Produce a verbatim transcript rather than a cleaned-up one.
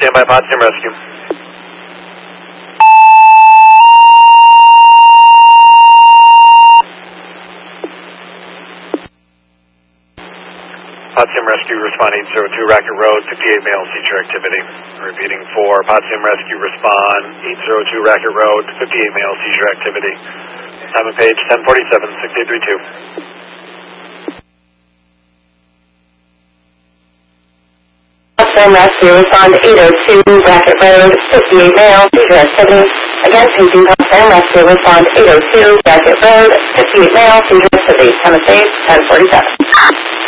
Stand by, Potsdam Rescue. Potsdam Rescue respond eight zero two Racket Road, fifty-eight male seizure activity. Repeating for Potsdam Rescue respond eight zero two Racket Road, fifty-eight male seizure activity. Time and page ten forty-seven, six eight three two. Potsdam Rescue respond eight zero two Racket Road, fifty-eight male seizure activity. Again, paging Potsdam Rescue respond eight zero two Racket Road, fifty-eight male seizure activity. Time and page ten forty-seven.